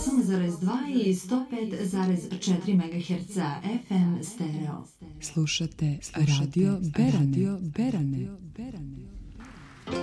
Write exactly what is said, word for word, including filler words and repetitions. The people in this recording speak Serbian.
osam zarez dva i sto pet zarez četiri megaherca F M stereo. Slušate Radio Berane.